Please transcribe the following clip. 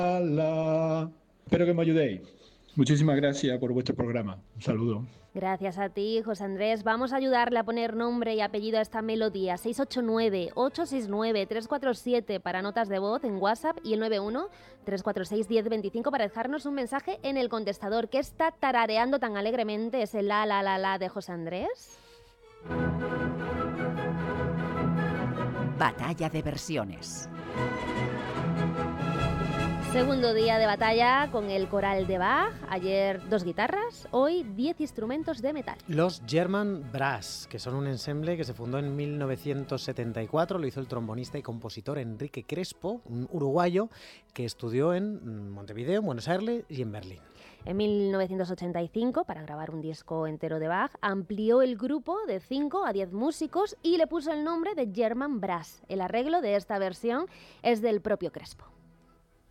la. Espero que me ayudéis. Muchísimas gracias por vuestro programa. Un saludo. Gracias a ti, José Andrés. Vamos a ayudarle a poner nombre y apellido a esta melodía. 689-869-347 para notas de voz en WhatsApp y el 91-346-1025 para dejarnos un mensaje en el contestador. ¿Qué está tarareando tan alegremente ese la de José Andrés? Batalla de versiones. Segundo día de batalla con el coral de Bach. Ayer 2 guitarras, hoy 10 instrumentos de metal. Los German Brass, que son un ensemble que se fundó en 1974, lo hizo el trombonista y compositor Enrique Crespo, un uruguayo que estudió en Montevideo, en Buenos Aires y en Berlín. En 1985, para grabar un disco entero de Bach, amplió el grupo de 5 a 10 músicos y le puso el nombre de German Brass. El arreglo de esta versión es del propio Crespo.